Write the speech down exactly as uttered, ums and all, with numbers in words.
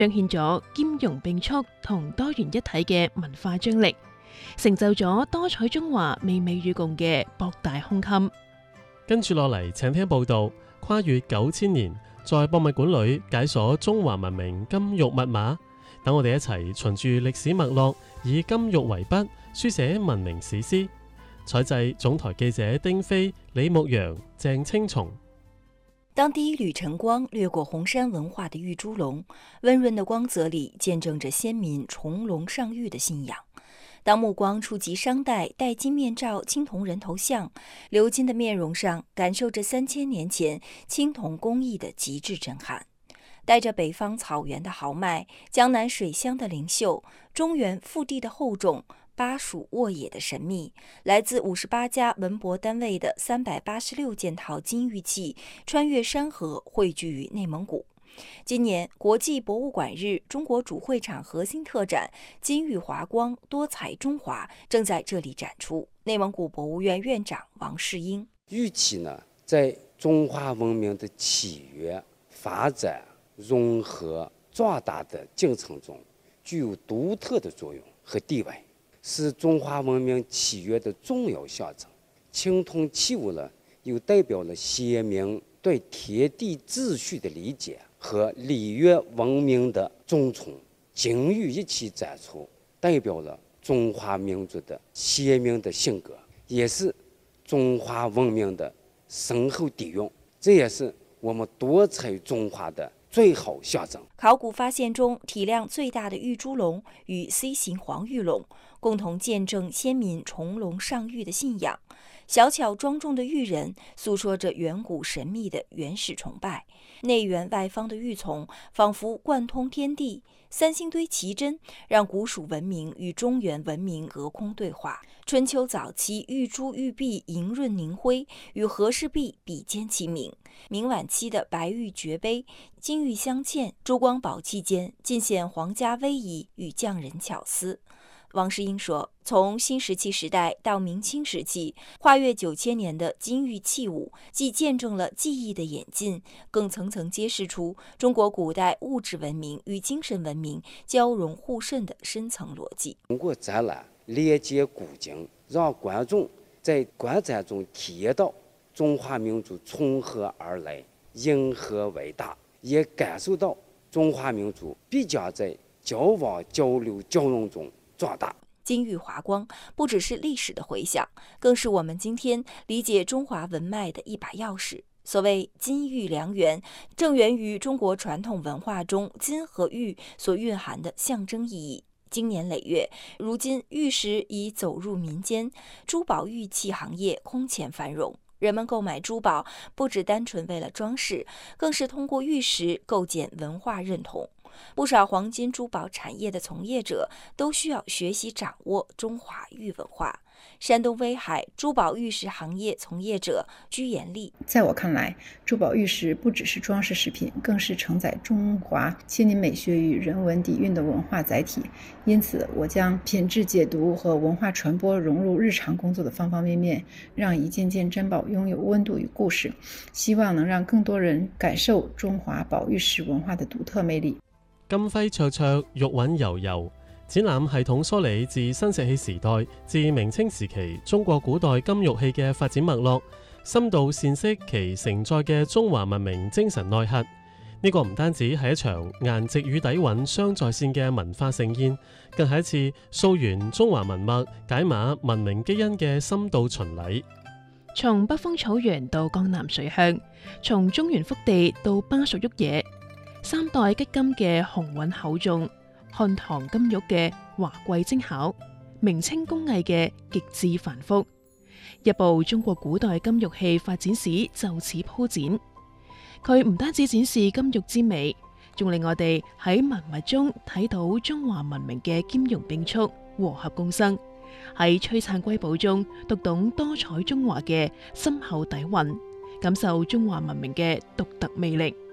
彰顯咗兼容並蓄同多元一體嘅文化張力，成就咗多彩中華美美與共嘅博大胸襟。 跟住落嚟，請聽報道：跨越九千年，在博物館裏解鎖中華文明金玉密碼。等我哋一齊循住歷史脈絡，以金玉為筆，書寫文明史詩。採製總台記者丁飛、李牧陽、鄭青松。 當第一縷晨光掠過紅山文化的玉豬籠，溫潤的光澤裡見證着先民重龍上玉的信仰。當目光觸及商代戴金面罩青銅人頭像，鎏金的面容上感受着三千年前青銅工藝的極致震撼。帶着北方草原的豪邁，江南水鄉的靈秀，中原腹地的厚重，巴蜀沃野的神秘，來自五十八家文博單位的三百八十六件套金玉器，穿越山河，匯聚於內蒙古。今年國際博物館日，中國主會場核心特展“金玉華光，多彩中華”正在這裡展出。內蒙古博物院院長王世英： 玉器呢，在中華文明的起源、發展、融合、壯大的進程中，具有獨特的作用和地位，是中華文明起源的重要象徵。青銅器物呢，又代表了先民對天地秩序的理解和禮樂文明的尊崇。金玉一起展出，代表了中華民族的先民的性格，也是中華文明的深厚底蘊，這也是我們多彩中華的最好象徵。 考古發現中體量最大的玉豬籠與 C 型黃玉籠，共同見證先民重龍上玉的信仰。小巧莊重的玉人訴說着遠古神秘的原始崇拜，內圓外方的玉琮仿佛貫通天地，三星堆奇珍讓古蜀文明與中原文明隔空對話。春秋早期玉珠玉璧瑩潤凝輝，與和氏璧比肩齊名。明晚期的白玉爵杯，金玉鑲嵌，珠光寶氣間盡顯皇家威儀與匠人巧思。王世英說，從新石器時代到明清時期，跨越九千年的金玉器物，既見證了技藝的演進，更層層揭示出中國古代物質文明與精神文明交融互滲的深層邏輯。 通過展覽連接古今，讓觀眾在觀展中體驗到中華民族從何而來，因何為大，也感受到中華民族必將在交往交流交融中壯大。 金玉華光不只是歷史的回響，更是我們今天理解中華文脈的一把鑰匙。所謂金玉良緣，正源於中國傳統文化中金和玉所蘊含的象徵意義。經年累月，如今玉石已走入民間，珠寶玉器行業空前繁榮。人們購買珠寶不只單純為了裝飾，更是通過玉石構建文化認同。不少黃金珠寶產業的從業者都需要學習掌握中華玉文化。山東威海珠寶玉石行業從業者居延麗： 在我看來，珠寶玉石不只是裝飾飾品，更是承載中華千年美學與人文底蘊的文化載體。因此，我將品質解讀和文化傳播融入日常工作的方方面面，讓一件件珍寶擁有溫度與故事，希望能讓更多人感受中華寶玉石文化的獨特魅力。 金輝灼灼，玉韻悠悠。展覽系統梳理自新石器時代至明清時期中國古代金玉器嘅發展脈絡，深度闡釋其承載嘅中華文明精神內核。呢、這個唔單止係一場顏值與底蘊相在線嘅文化盛宴，更係一次溯源中華文脈、解碼文明基因嘅深度巡禮。 從北方草原到江南水鄉，從中原腹地到巴蜀沃野，三代擊金嘅雄渾厚重，漢唐金玉嘅華貴精巧，明清工藝嘅極致繁複，一部中國古代金玉器發展史就此鋪展。佢唔單止展示金玉之美，仲令我哋喺文物中睇到中華文明嘅兼容並蓄、和合共生，喺璀璨瑰寶中讀懂多彩中華嘅深厚底蘊，感受中華文明嘅獨特魅力。